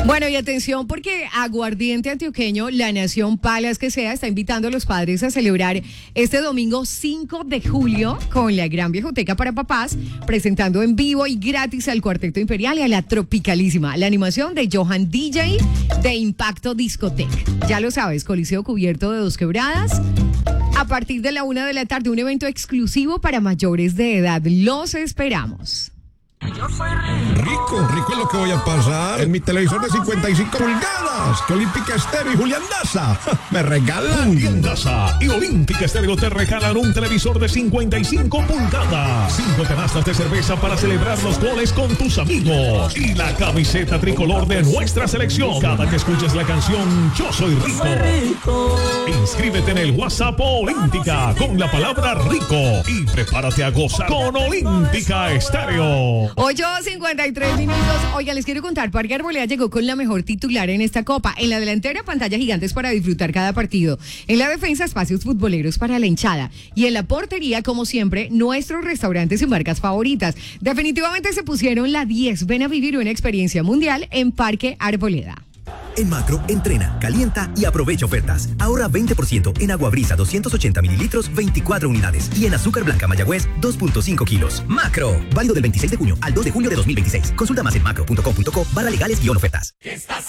Bueno, y atención porque Aguardiente Antioqueño, la nación palas que sea, está invitando a los padres a celebrar este domingo 5 de julio con la Gran Viejoteca para Papás, presentando en vivo y gratis al Cuarteto Imperial y a la Tropicalísima, la animación de Johan DJ de Impacto Discotec. Ya lo sabes, Coliseo cubierto de Dos Quebradas. A partir de la 1 de la tarde, un evento exclusivo para mayores de edad. Los esperamos. Rico es lo que voy a pasar en mi televisor de 55 pulgadas que Olímpica Estéreo y Julián Daza me regalan. Julián Daza y Olímpica Estéreo te regalan un televisor de 55 pulgadas, 5 canastas de cerveza para celebrar los goles con tus amigos y la camiseta tricolor de nuestra selección. Cada que escuches la canción Yo Soy Rico, inscríbete en el WhatsApp Olímpica con la palabra Rico y prepárate a gozar con Olímpica Estéreo. 8:53 minutos. Oiga, les quiero contar, Parque Arboleda llegó con la mejor titular en esta copa. En la delantera, pantallas gigantes para disfrutar cada partido. En la defensa, espacios futboleros para la hinchada. Y en la portería, como siempre, nuestros restaurantes y marcas favoritas. Definitivamente se pusieron la 10. Ven a vivir una experiencia mundial en Parque Arboleda. En Macro, entrena, calienta y aprovecha ofertas. Ahorra 20% en agua brisa 280 mililitros, 24 unidades. Y en azúcar blanca Mayagüez, 2.5 kilos. Macro, válido del 26 de junio al 2 de julio de 2026. Consulta más en macro.com.co/legales-ofertas.